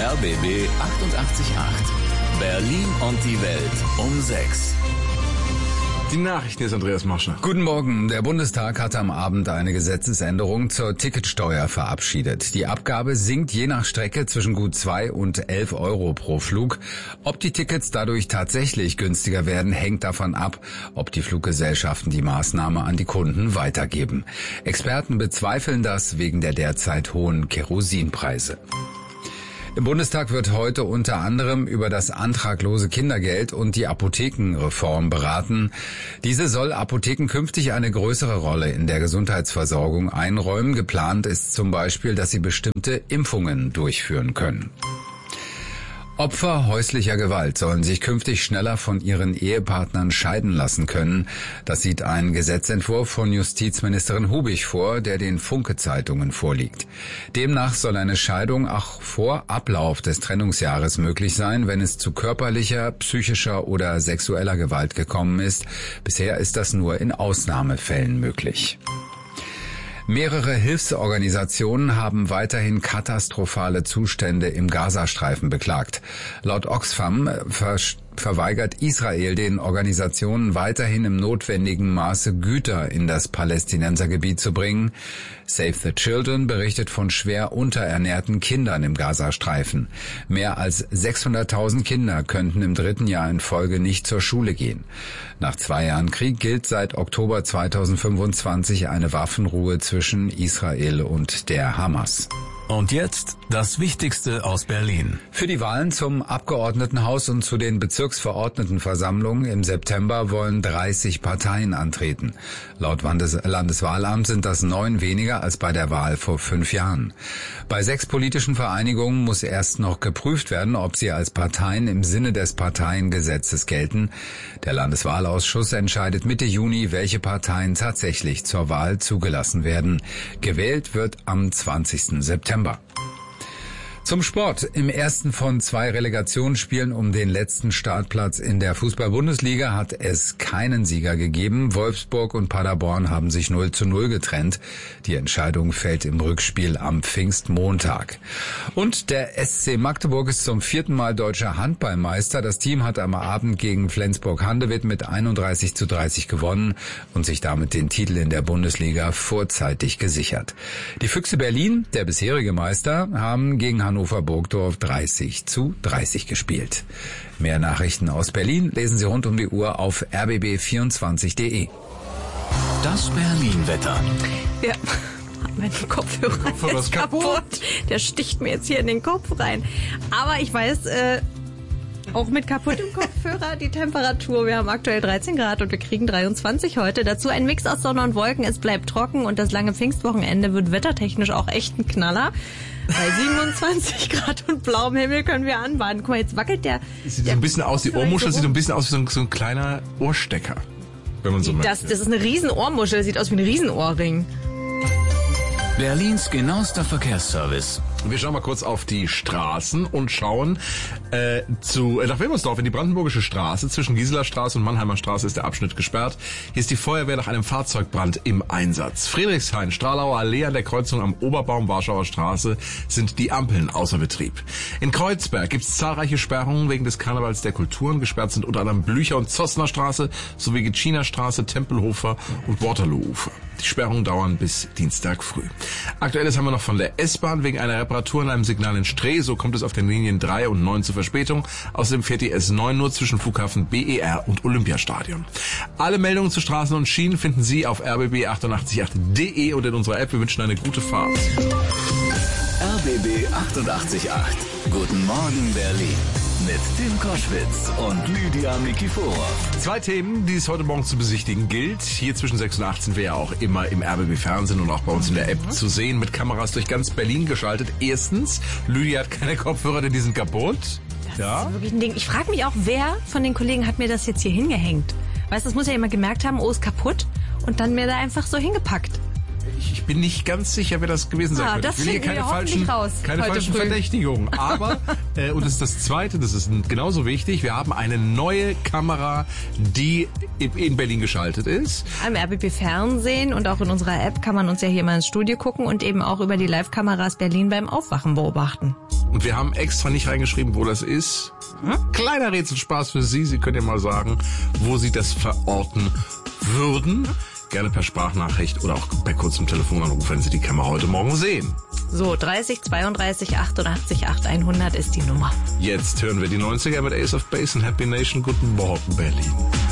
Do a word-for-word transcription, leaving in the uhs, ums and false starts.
R B B achtundachtzig Komma acht. Berlin und die Welt um sechs. Die Nachrichten ist Andreas Marschner. Guten Morgen. Der Bundestag hat am Abend eine Gesetzesänderung zur Ticketsteuer verabschiedet. Die Abgabe sinkt je nach Strecke zwischen gut zwei und elf Euro pro Flug. Ob die Tickets dadurch tatsächlich günstiger werden, hängt davon ab, ob die Fluggesellschaften die Maßnahme an die Kunden weitergeben. Experten bezweifeln das wegen der derzeit hohen Kerosinpreise. Im Bundestag wird heute unter anderem über das antraglose Kindergeld und die Apothekenreform beraten. Diese soll Apotheken künftig eine größere Rolle in der Gesundheitsversorgung einräumen. Geplant ist zum Beispiel, dass sie bestimmte Impfungen durchführen können. Opfer häuslicher Gewalt sollen sich künftig schneller von ihren Ehepartnern scheiden lassen können. Das sieht ein Gesetzentwurf von Justizministerin Hubig vor, der den Funke-Zeitungen vorliegt. Demnach soll eine Scheidung auch vor Ablauf des Trennungsjahres möglich sein, wenn es zu körperlicher, psychischer oder sexueller Gewalt gekommen ist. Bisher ist das nur in Ausnahmefällen möglich. Mehrere Hilfsorganisationen haben weiterhin katastrophale Zustände im Gazastreifen beklagt. Laut Oxfam ver- verweigert Israel den Organisationen weiterhin im notwendigen Maße Güter in das Palästinensergebiet zu bringen. Save the Children berichtet von schwer unterernährten Kindern im Gazastreifen. Mehr als sechshunderttausend Kinder könnten im dritten Jahr in Folge nicht zur Schule gehen. Nach zwei Jahren Krieg gilt seit Oktober zweitausendfünfundzwanzig eine Waffenruhe zwischen Israel und der Hamas. Und jetzt das Wichtigste aus Berlin. Für die Wahlen zum Abgeordnetenhaus und zu den Bezirksverordnetenversammlungen im September wollen dreißig Parteien antreten. Laut Landeswahlamt sind das neun weniger als bei der Wahl vor fünf Jahren. Bei sechs politischen Vereinigungen muss erst noch geprüft werden, ob sie als Parteien im Sinne des Parteiengesetzes gelten. Der Landeswahlausschuss entscheidet Mitte Juni, welche Parteien tatsächlich zur Wahl zugelassen werden. Gewählt wird am zwanzigsten September. Zum Sport. Im ersten von zwei Relegationsspielen um den letzten Startplatz in der Fußball-Bundesliga hat es keinen Sieger gegeben. Wolfsburg und Paderborn haben sich null zu null getrennt. Die Entscheidung fällt im Rückspiel am Pfingstmontag. Und der S C Magdeburg ist zum vierten Mal deutscher Handballmeister. Das Team hat am Abend gegen Flensburg-Handewitt mit einunddreißig zu dreißig gewonnen und sich damit den Titel in der Bundesliga vorzeitig gesichert. Die Füchse Berlin, der bisherige Meister, haben gegen Hannover Hannover-Burgdorf dreißig zu dreißig gespielt. Mehr Nachrichten aus Berlin lesen Sie rund um die Uhr auf r b b vierundzwanzig punkt d e. Das Berlin-Wetter. Ja, mein Kopfhörer, Kopfhörer ist kaputt. kaputt. Der sticht mir jetzt hier in den Kopf rein. Aber ich weiß, äh, auch mit kaputtem Kopfhörer die Temperatur. Wir haben aktuell dreizehn Grad und wir kriegen dreiundzwanzig heute. Dazu ein Mix aus Sonne und Wolken. Es bleibt trocken und das lange Pfingstwochenende wird wettertechnisch auch echt ein Knaller. Bei siebenundzwanzig Grad und blauem Himmel können wir anbaden. Guck mal, jetzt wackelt der... Sieht der so ein bisschen aus, die Ohrmuschel sieht so ein bisschen aus wie so ein, so ein kleiner Ohrstecker, wenn man so möchte. Das, das ist eine Riesenohrmuschel, sieht aus wie ein Riesenohrring. Berlins genauester Verkehrsservice. Wir schauen mal kurz auf die Straßen und schauen äh, zu äh, nach Wilmersdorf in die Brandenburgische Straße. Zwischen Gieseler Straße und Mannheimer Straße ist der Abschnitt gesperrt. Hier ist die Feuerwehr nach einem Fahrzeugbrand im Einsatz. Friedrichshain, Stralauer Allee an der Kreuzung am Oberbaum Warschauer Straße sind die Ampeln außer Betrieb. In Kreuzberg gibt es zahlreiche Sperrungen wegen des Karnevals der Kulturen. Gesperrt sind unter anderem Blücher- und Zossner Straße sowie Gitschiner Straße, Tempelhofer und Waterloo-Ufer. Die Sperrungen dauern bis Dienstag früh. Aktuelles haben wir noch von der S-Bahn wegen einer Reparatur an einem Signal in Streh. So kommt es auf den Linien drei und neun zur Verspätung. Außerdem fährt die S neun nur zwischen Flughafen B E R und Olympiastadion. Alle Meldungen zu Straßen und Schienen finden Sie auf r b b achtundachtzig Komma acht punkt d e und in unserer App. Wir wünschen eine gute Fahrt. R B B achtundachtzig Komma acht. Guten Morgen Berlin. Mit Tim Koschwitz und Lydia Mikiforov. Zwei Themen, die es heute Morgen zu besichtigen gilt. Hier zwischen sechs und achtzehn wäre ja auch immer im R B B-Fernsehen und auch bei uns in der App zu sehen, mit Kameras durch ganz Berlin geschaltet. Erstens, Lydia hat keine Kopfhörer, denn die sind kaputt. Das ja. ist wirklich ein Ding. Ich frage mich auch, wer von den Kollegen hat mir das jetzt hier hingehängt? Weißt du, das muss ja jemand gemerkt haben, oh, ist kaputt und dann mir da einfach so hingepackt. Ich, ich bin nicht ganz sicher, wer das gewesen sein Ah, könnte. das Ich will hier finden keine wir falschen, hoffentlich raus keine heute falschen früh. Verdächtigungen. Aber, äh, und das ist das Zweite, das ist genauso wichtig, wir haben eine neue Kamera, die in Berlin geschaltet ist. Am R B B Fernsehen und auch in unserer App kann man uns ja hier mal ins Studio gucken und eben auch über die Live-Kameras Berlin beim Aufwachen beobachten. Und wir haben extra nicht reingeschrieben, wo das ist. Hm? Kleiner Rätselspaß für Sie. Sie können ja mal sagen, wo Sie das verorten würden. Gerne per Sprachnachricht oder auch per kurzem Telefonanruf, wenn Sie die Kamera heute Morgen sehen. So, dreißig zweiunddreißig achtundachtzig acht hundert ist die Nummer. Jetzt hören wir die neunziger mit Ace of Base und Happy Nation. Guten Morgen, Berlin.